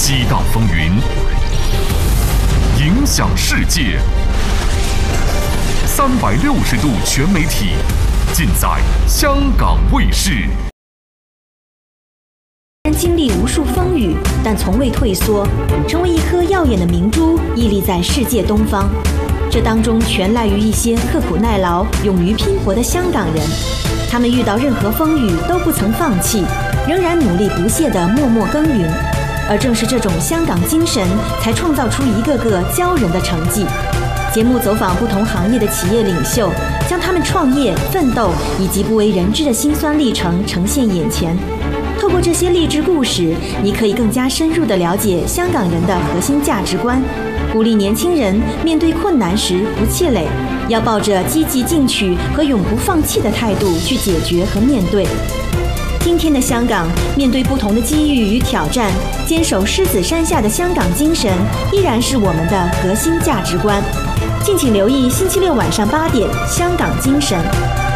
激荡风云，影响世界。360度全媒体，尽在香港卫视。 经历无数风雨，但从未退缩，成为一颗耀眼的明珠，屹立在世界东方。这当中全赖于一些刻苦耐劳、勇于拼搏的香港人。他们遇到任何风雨都不曾放弃，仍然努力不懈地默默耕耘。而正是这种香港精神，才创造出一个个骄人的成绩。节目走访不同行业的企业领袖，将他们创业、奋斗以及不为人知的辛酸历程呈现眼前。透过这些励志故事，你可以更加深入地了解香港人的核心价值观，鼓励年轻人面对困难时不气馁，要抱着积极进取和永不放弃的态度去解决和面对。今天的香港，面对不同的机遇与挑战，坚守狮子山下的香港精神，依然是我们的核心价值观。敬请留意星期六晚上8点，《香港精神》。